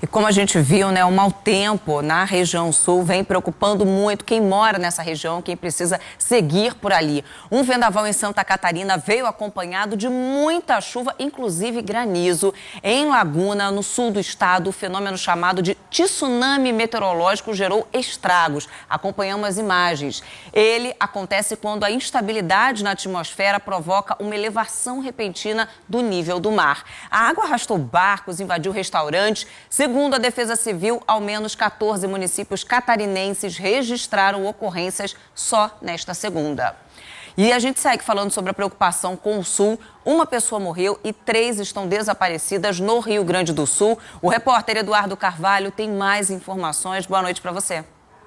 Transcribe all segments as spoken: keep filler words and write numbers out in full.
E como a gente viu, né, o mau tempo na região sul vem preocupando muito quem mora nessa região, quem precisa seguir por ali. Um vendaval em Santa Catarina veio acompanhado de muita chuva, inclusive granizo. Em Laguna, no sul do estado, o fenômeno chamado de tsunami meteorológico gerou estragos. Acompanhamos as imagens. Ele acontece quando a instabilidade na atmosfera provoca uma elevação repentina do nível do mar. A água arrastou barcos, invadiu restaurantes. Segundo a Defesa Civil, ao menos quatorze municípios catarinenses registraram ocorrências só nesta segunda. E a gente segue falando sobre a preocupação com o Sul. Uma pessoa morreu e três estão desaparecidas no Rio Grande do Sul. O repórter Eduardo Carvalho tem mais informações. Boa noite para você.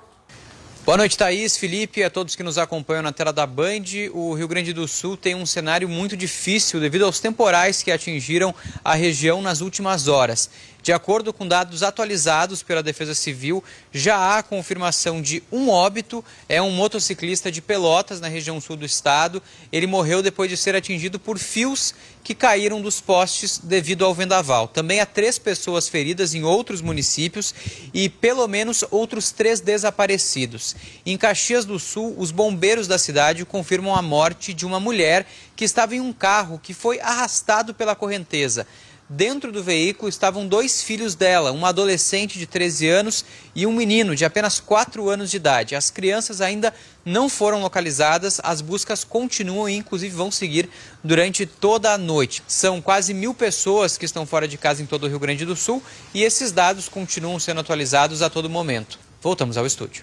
Boa noite, Thaís, Felipe, a todos que nos acompanham na tela da Band. O Rio Grande do Sul tem um cenário muito difícil devido aos temporais que atingiram a região nas últimas horas. De acordo com dados atualizados pela Defesa Civil, já há confirmação de um óbito. É um motociclista de Pelotas, na região sul do estado. Ele morreu depois de ser atingido por fios que caíram dos postes devido ao vendaval. Também há três pessoas feridas em outros municípios e pelo menos outros três desaparecidos. Em Caxias do Sul, os bombeiros da cidade confirmam a morte de uma mulher que estava em um carro que foi arrastado pela correnteza. Dentro do veículo estavam dois filhos dela, uma adolescente de treze anos e um menino de apenas quatro anos de idade. As crianças ainda não foram localizadas, as buscas continuam e inclusive vão seguir durante toda a noite. São quase mil pessoas que estão fora de casa em todo o Rio Grande do Sul e esses dados continuam sendo atualizados a todo momento. Voltamos ao estúdio.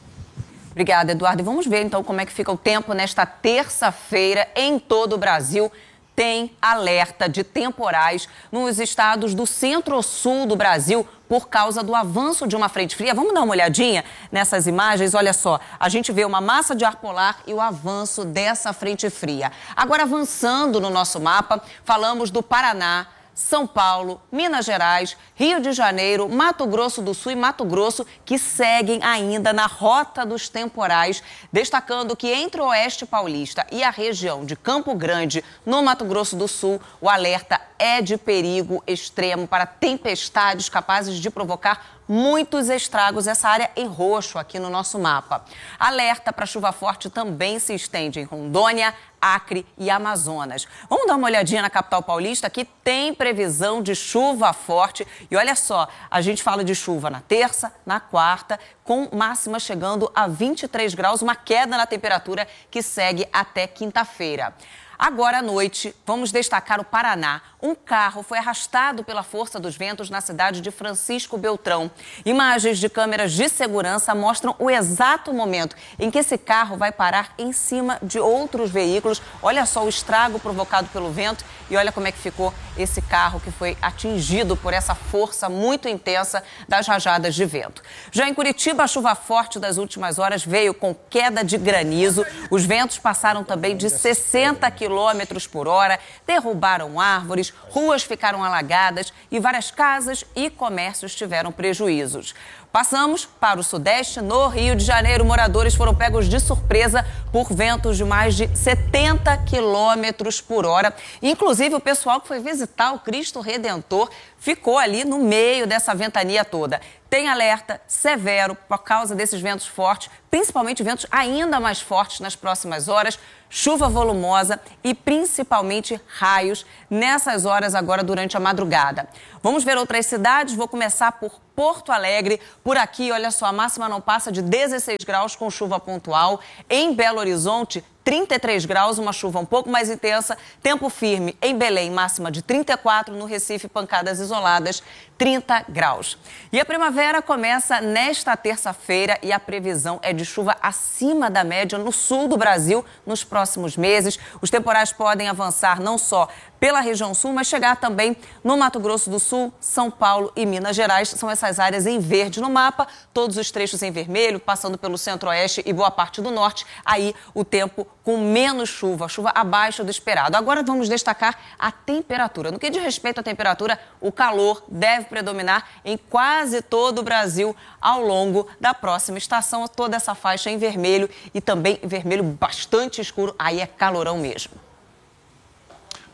Obrigada, Eduardo. E vamos ver então como é que fica o tempo nesta terça-feira em todo o Brasil. Tem alerta de temporais nos estados do centro-sul do Brasil por causa do avanço de uma frente fria. Vamos dar uma olhadinha nessas imagens? Olha só, a gente vê uma massa de ar polar e o avanço dessa frente fria. Agora, avançando no nosso mapa, falamos do Paraná, São Paulo, Minas Gerais, Rio de Janeiro, Mato Grosso do Sul e Mato Grosso, que seguem ainda na rota dos temporais, destacando que entre o Oeste Paulista e a região de Campo Grande, no Mato Grosso do Sul, o alerta é de perigo extremo para tempestades capazes de provocar muitos estragos. Essa área em roxo aqui no nosso mapa. Alerta para chuva forte também se estende em Rondônia, Acre e Amazonas. Vamos dar uma olhadinha na capital paulista, que tem previsão de chuva forte. E olha só, a gente fala de chuva na terça, na quarta, com máxima chegando a vinte e três graus, uma queda na temperatura que segue até quinta-feira. Agora à noite, vamos destacar o Paraná. Um carro foi arrastado pela força dos ventos na cidade de Francisco Beltrão. Imagens de câmeras de segurança mostram o exato momento em que esse carro vai parar em cima de outros veículos. Olha só o estrago provocado pelo vento e olha como é que ficou esse carro que foi atingido por essa força muito intensa das rajadas de vento. Já em Curitiba, a chuva forte das últimas horas veio com queda de granizo. Os ventos passaram também de sessenta quilômetros por hora, derrubaram árvores, ruas ficaram alagadas e várias casas e comércios tiveram prejuízos. Passamos para o Sudeste. No Rio de Janeiro, moradores foram pegos de surpresa por ventos de mais de setenta quilômetros por hora. Inclusive, o pessoal que foi visitar o Cristo Redentor ficou ali no meio dessa ventania toda. Tem alerta severo por causa desses ventos fortes, principalmente ventos ainda mais fortes nas próximas horas, chuva volumosa e principalmente raios nessas horas agora durante a madrugada. Vamos ver outras cidades. Vou começar por Porto Alegre. Por aqui, olha só, a máxima não passa de dezesseis graus com chuva pontual. Em Belo Horizonte, trinta e três graus, uma chuva um pouco mais intensa. Tempo firme em Belém, máxima de trinta e quatro. No Recife, pancadas isoladas, trinta graus. E a primavera começa nesta terça-feira e a previsão é de chuva acima da média no sul do Brasil nos próximos meses. Os temporais podem avançar não só pela região sul, mas chegar também no Mato Grosso do Sul, São Paulo e Minas Gerais. São essas áreas em verde no mapa, todos os trechos em vermelho, passando pelo centro-oeste e boa parte do norte. Aí o tempo com menos chuva, chuva abaixo do esperado. Agora vamos destacar a temperatura. No que diz respeito à temperatura, o calor deve predominar em quase todo o Brasil ao longo da próxima estação. Toda essa faixa em vermelho e também em vermelho bastante escuro, aí é calorão mesmo.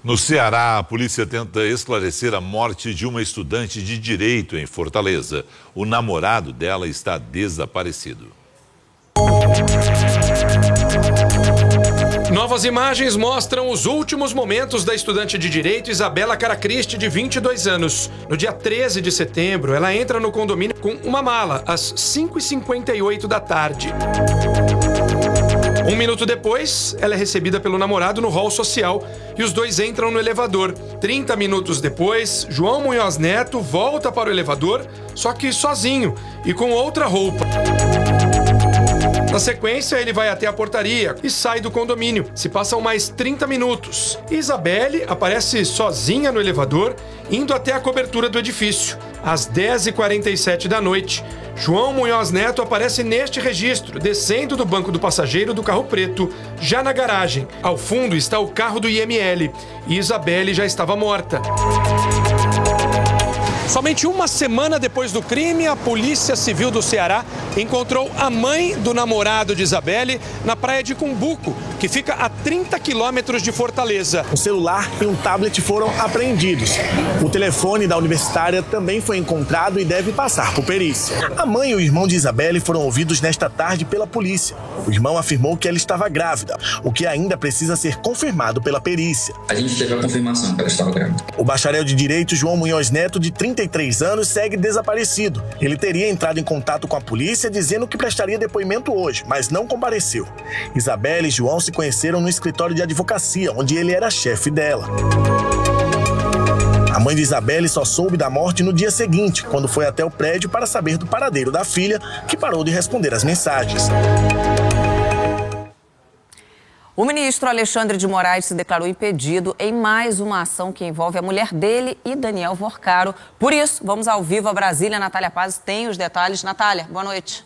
No Ceará, a polícia tenta esclarecer a morte de uma estudante de direito em Fortaleza. O namorado dela está desaparecido. Novas imagens mostram os últimos momentos da estudante de direito Isabela Caracristi, de vinte e dois anos. No dia treze de setembro, ela entra no condomínio com uma mala, às cinco e cinquenta e oito da tarde. Um minuto depois, ela é recebida pelo namorado no hall social e os dois entram no elevador. trinta minutos depois, João Munhoz Neto volta para o elevador, só que sozinho e com outra roupa. Na sequência, ele vai até a portaria e sai do condomínio. Se passam mais trinta minutos. Isabelle aparece sozinha no elevador, indo até a cobertura do edifício. Às dez e quarenta e sete da noite, João Munhoz Neto aparece neste registro, descendo do banco do passageiro do carro preto, já na garagem. Ao fundo está o carro do I M L e Isabelle já estava morta. Somente uma semana depois do crime, a Polícia Civil do Ceará encontrou a mãe do namorado de Isabelle na praia de Cumbuco, que fica a trinta quilômetros de Fortaleza. Um celular e um tablet foram apreendidos. O telefone da universitária também foi encontrado e deve passar por perícia. A mãe e o irmão de Isabelle foram ouvidos nesta tarde pela polícia. O irmão afirmou que ela estava grávida, o que ainda precisa ser confirmado pela perícia. A gente teve a confirmação que ela estava grávida. O bacharel de Direito João Munhoz Neto, de trinta e três anos, segue desaparecido. Ele teria entrado em contato com a polícia dizendo que prestaria depoimento hoje, mas não compareceu. Isabelle e João se conheceram no escritório de advocacia, onde ele era chefe dela. A mãe de Isabelle só soube da morte no dia seguinte, quando foi até o prédio para saber do paradeiro da filha, que parou de responder às mensagens. O ministro Alexandre de Moraes se declarou impedido em mais uma ação que envolve a mulher dele e Daniel Vorcaro. Por isso, vamos ao vivo a Brasília. Natália Paz tem os detalhes. Natália, boa noite.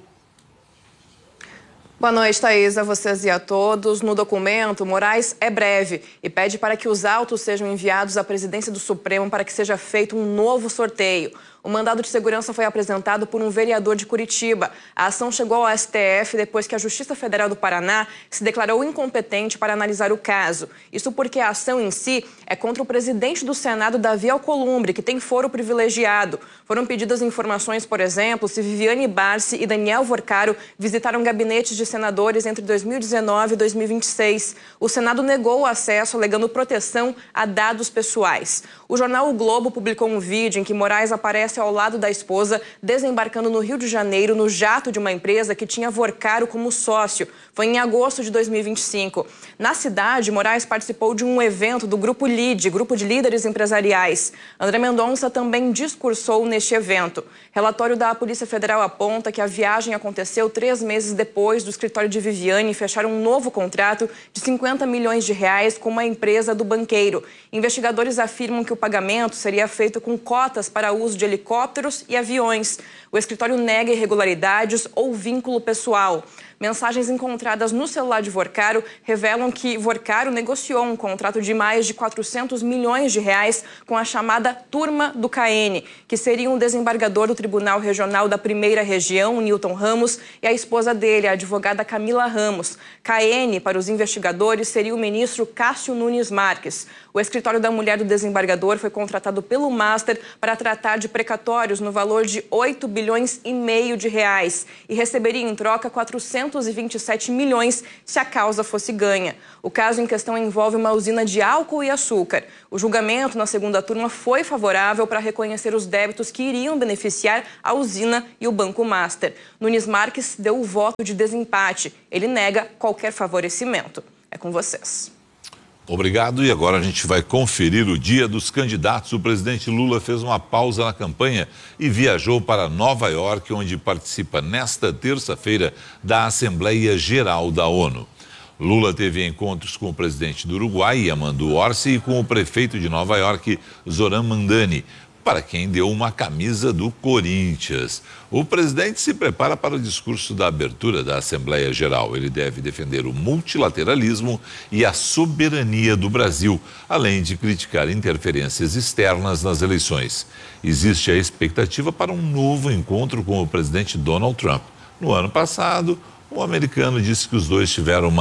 Boa noite, Thaís, a vocês e a todos. No documento, Moraes é breve e pede para que os autos sejam enviados à presidência do Supremo para que seja feito um novo sorteio. O mandado de segurança foi apresentado por um vereador de Curitiba. A ação chegou ao S T F depois que a Justiça Federal do Paraná se declarou incompetente para analisar o caso. Isso porque a ação em si é contra o presidente do Senado, Davi Alcolumbre, que tem foro privilegiado. Foram pedidas informações, por exemplo, se Viviane Barsi e Daniel Vorcaro visitaram gabinetes de senadores entre dois mil e dezenove e dois mil e vinte e seis. O Senado negou o acesso, alegando proteção a dados pessoais. O jornal O Globo publicou um vídeo em que Moraes aparece ao lado da esposa, desembarcando no Rio de Janeiro no jato de uma empresa que tinha Vorcaro como sócio. Foi em agosto de dois mil e vinte e cinco. Na cidade, Moraes participou de um evento do Grupo LIDE, Grupo de Líderes Empresariais. André Mendonça também discursou neste evento. Relatório da Polícia Federal aponta que a viagem aconteceu três meses depois do escritório de Viviane fechar um novo contrato de cinquenta milhões de reais com uma empresa do banqueiro. Investigadores afirmam que o pagamento seria feito com cotas para uso de helicópteros e aviões. O escritório nega irregularidades ou vínculo pessoal. Mensagens encontradas no celular de Vorcaro revelam que Vorcaro negociou um contrato de mais de quatrocentos milhões de reais com a chamada Turma do K N, que seria um desembargador do Tribunal Regional da Primeira Região, Newton Ramos, e a esposa dele, a advogada Camila Ramos. K N, para os investigadores, seria o ministro Cássio Nunes Marques. O escritório da mulher do desembargador foi contratado pelo Master para tratar de precatórios no valor de oito bilhões e meio de reais e receberia em troca quatrocentos e vinte e sete milhões se a causa fosse ganha. O caso em questão envolve uma usina de álcool e açúcar. O julgamento na segunda turma foi favorável para reconhecer os débitos que iriam beneficiar a usina e o Banco Master. Nunes Marques deu o voto de desempate. Ele nega qualquer favorecimento. É com vocês. Obrigado. E agora a gente vai conferir o dia dos candidatos. O presidente Lula fez uma pausa na campanha e viajou para Nova York, onde participa nesta terça-feira da Assembleia Geral da ONU. Lula teve encontros com o presidente do Uruguai, Yamandu Orsi, e com o prefeito de Nova York, Zoran Mandani, para quem deu uma camisa do Corinthians. O presidente se prepara para o discurso da abertura da Assembleia Geral. Ele deve defender o multilateralismo e a soberania do Brasil, além de criticar interferências externas nas eleições. Existe a expectativa para um novo encontro com o presidente Donald Trump. No ano passado, o americano disse que os dois tiveram uma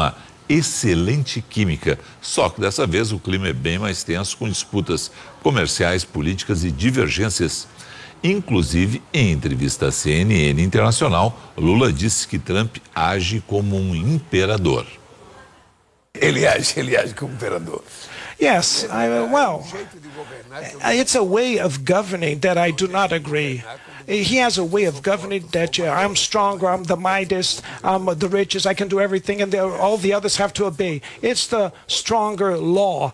excelente química. Só que dessa vez o clima é bem mais tenso, com disputas comerciais, políticas e divergências. Inclusive, em entrevista à C N N Internacional, Lula disse que Trump age como um imperador. Ele age, ele age como imperador. Yes, I, well, it's a way of governing that I do not agree. He has a way of governing that uh, I'm stronger, I'm the mightiest, I'm the richest, I can do everything, and all the others have to obey. It's the stronger law.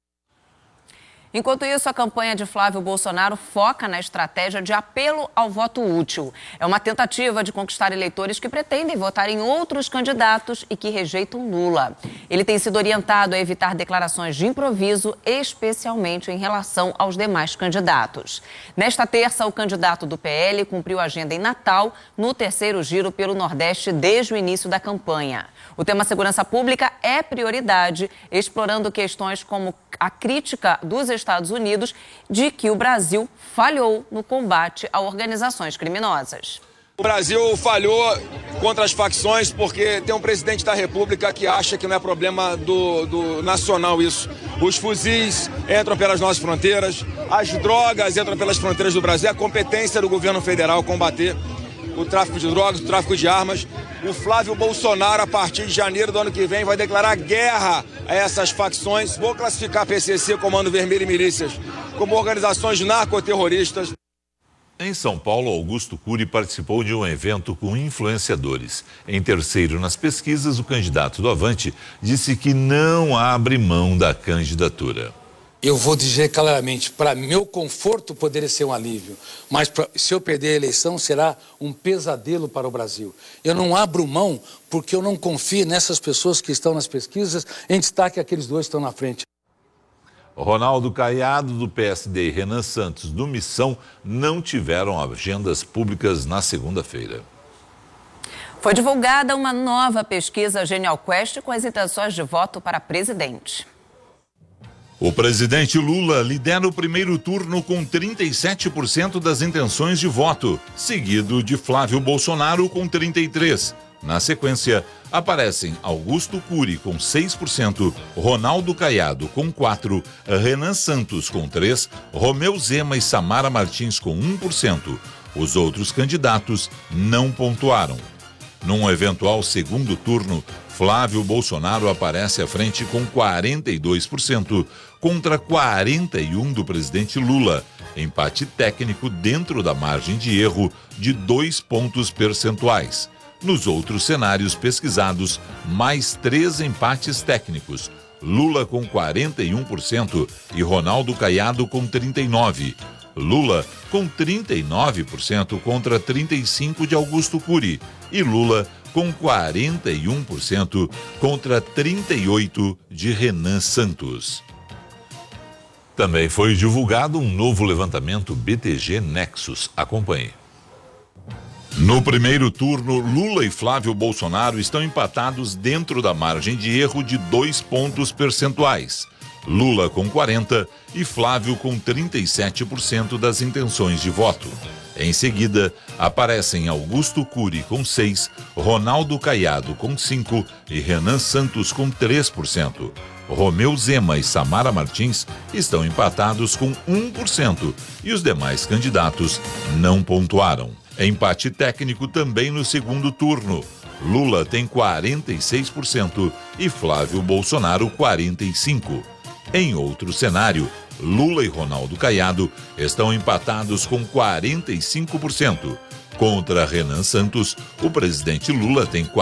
Enquanto isso, a campanha de Flávio Bolsonaro foca na estratégia de apelo ao voto útil. É uma tentativa de conquistar eleitores que pretendem votar em outros candidatos e que rejeitam Lula. Ele tem sido orientado a evitar declarações de improviso, especialmente em relação aos demais candidatos. Nesta terça, o candidato do P L cumpriu a agenda em Natal, no terceiro giro pelo Nordeste desde o início da campanha. O tema segurança pública é prioridade, explorando questões como a crítica dos Estados Unidos de que o Brasil falhou no combate a organizações criminosas. O Brasil falhou contra as facções porque tem um presidente da República que acha que não é problema do, do nacional isso. Os fuzis entram pelas nossas fronteiras, as drogas entram pelas fronteiras do Brasil. É a competência do governo federal combater o tráfico de drogas, o tráfico de armas. O Flávio Bolsonaro, a partir de janeiro do ano que vem, vai declarar guerra a essas facções. Vou classificar P C C, Comando Vermelho e Milícias como organizações narcoterroristas. Em São Paulo, Augusto Cury participou de um evento com influenciadores. Em terceiro nas pesquisas, o candidato do Avante disse que não abre mão da candidatura. Eu vou dizer claramente, para meu conforto poderia ser um alívio, mas pra, se eu perder a eleição será um pesadelo para o Brasil. Eu não abro mão porque eu não confio nessas pessoas que estão nas pesquisas, em destaque aqueles dois que estão na frente. Ronaldo Caiado, do P S D, e Renan Santos, do Missão, não tiveram agendas públicas na segunda-feira. Foi divulgada uma nova pesquisa Genial Quest com as intenções de voto para presidente. O presidente Lula lidera o primeiro turno com trinta e sete por cento das intenções de voto, seguido de Flávio Bolsonaro com trinta e três por cento. Na sequência, aparecem Augusto Cury com seis por cento, Ronaldo Caiado com quatro por cento, Renan Santos com três por cento, Romeu Zema e Samara Martins com um por cento. Os outros candidatos não pontuaram. Num eventual segundo turno, Flávio Bolsonaro aparece à frente com quarenta e dois por cento contra quarenta e um por cento do presidente Lula, empate técnico dentro da margem de erro de dois pontos percentuais. Nos outros cenários pesquisados, mais três empates técnicos. Lula com quarenta e um por cento e Ronaldo Caiado com trinta e nove por cento. Lula com trinta e nove por cento contra trinta e cinco por cento de Augusto Cury e Lula com quarenta e um por cento contra trinta e oito por cento de Renan Santos. Também foi divulgado um novo levantamento B T G Nexus. Acompanhe. No primeiro turno, Lula e Flávio Bolsonaro estão empatados dentro da margem de erro de dois pontos percentuais. Lula com quarenta e Flávio com trinta e sete por cento das intenções de voto. Em seguida, aparecem Augusto Cury com seis, Ronaldo Caiado com cinco e Renan Santos com três por cento. Romeu Zema e Samara Martins estão empatados com um por cento e os demais candidatos não pontuaram. Empate técnico também no segundo turno. Lula tem quarenta e seis por cento e Flávio Bolsonaro quarenta e cinco por cento. Em outro cenário, Lula e Ronaldo Caiado estão empatados com quarenta e cinco por cento. Contra Renan Santos, o presidente Lula tem